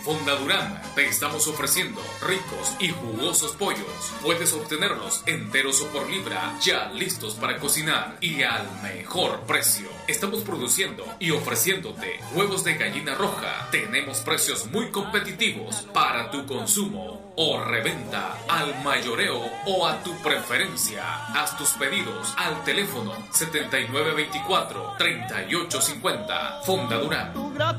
Fonda Durán, te estamos ofreciendo ricos y jugosos pollos. Puedes obtenerlos enteros o por libra, ya listos para cocinar y al mejor precio. Estamos produciendo y ofreciéndote huevos de gallina roja. Tenemos precios muy competitivos para tu consumo o reventa al mayoreo o a tu preferencia. Haz tus pedidos al teléfono 7924-3850. Fonda Durán.